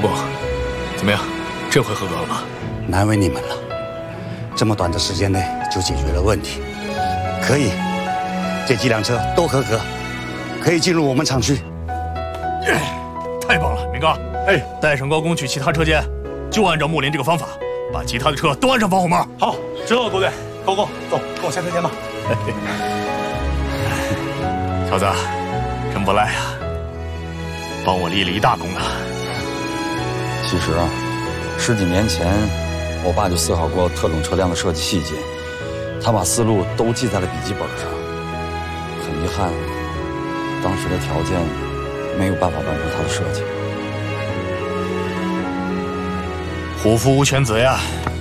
高工，怎么样？这回合格了吗？ 难为你们了，这么短的时间内就解决了问题。可以，这几辆车都合格，可以进入我们厂区。 太棒了，明哥！哎，带上高工去其他车间，就按照木林这个方法，把其他的车都安上防火门。 好，知道了，部队。高工，走，跟我下车间吧。 小子，真不赖啊，帮我立了一大功啊！ 其实啊，十几年前，我爸就思考过特种车辆的设计细节，他把思路都记在了笔记本上。很遗憾，当时的条件没有办法完成他的设计。 虎父无犬子呀！